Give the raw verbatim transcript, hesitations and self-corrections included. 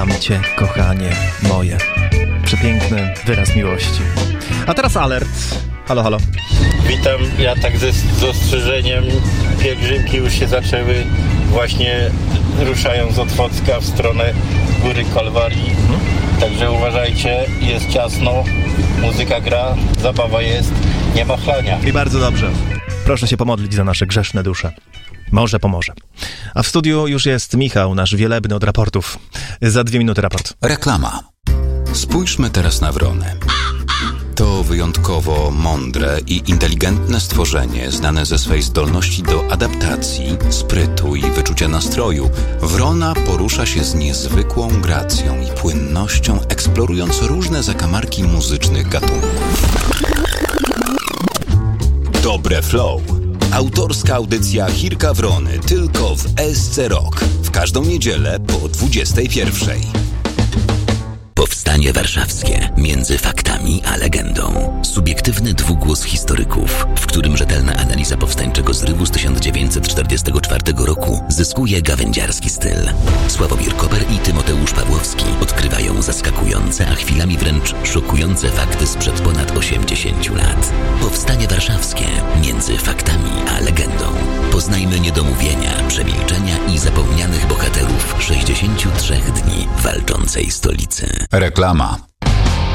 kocham cię, kochanie moje. Przepiękny wyraz miłości. A teraz alert. Halo, halo. Witam, ja tak ze, z ostrzeżeniem. Pielgrzymki już się zaczęły. Właśnie ruszają z Otwocka w stronę Góry Kalwarii. Mhm. Także uważajcie, jest ciasno, muzyka gra, zabawa jest, nie ma chlania. I bardzo dobrze. Proszę się pomodlić za nasze grzeszne dusze. Może pomoże. A w studiu już jest Michał, nasz wielebny od raportów. Za dwie minuty raport. Reklama. Spójrzmy teraz na wrony. To wyjątkowo mądre i inteligentne stworzenie, znane ze swej zdolności do adaptacji, sprytu i wyczucia nastroju. Wrona porusza się z niezwykłą gracją i płynnością, eksplorując różne zakamarki muzycznych gatunków. Dobre flow. Autorska audycja Chirka Wrony tylko w S C Rock. W każdą niedzielę po dwudziestej pierwszej. Powstanie Warszawskie. Między faktami a legendą. Subiektywny dwugłos historyków, w którym rzetelna analiza powstańczego zrywu z tysiąc dziewięćset czterdziestego czwartego roku zyskuje gawędziarski styl. Sławomir Koper i Tymoteusz Pawłowski odkrywają zaskakujące, a chwilami wręcz szokujące fakty sprzed ponad osiemdziesięciu lat. Powstanie Warszawskie. Między faktami a legendą. Poznajmy niedomówienia, przemilczenia i zapomnianych bohaterów sześćdziesięciu trzech dni walczącej stolicy. Reklama.